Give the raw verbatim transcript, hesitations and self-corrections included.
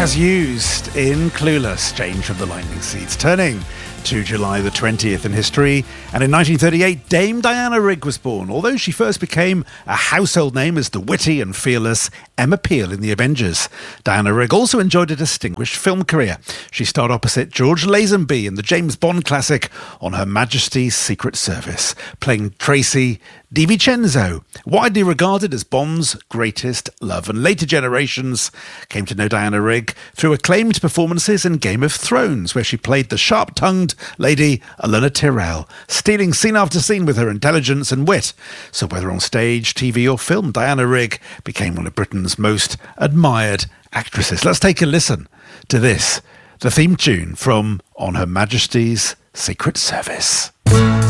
as used in Clueless, Jane from the Lightning Seeds, turning to July the twentieth in history. And in nineteen thirty-eight, Dame Diana Rigg was born, although she first became a household name as the witty and fearless Emma Peel in The Avengers. Diana Rigg also enjoyed a distinguished film career. She starred opposite George Lazenby in the James Bond classic On Her Majesty's Secret Service, playing Tracy DiVincenzo, widely regarded as Bond's greatest love. And later generations came to know Diana Rigg through acclaimed performances in Game of Thrones, where she played the sharp-tongued Lady Olenna Tyrell, stealing scene after scene with her intelligence and wit. So whether on stage, T V or film, Diana Rigg became one of Britain's most admired actresses. Let's take a listen to this, the theme tune from On Her Majesty's Secret Service.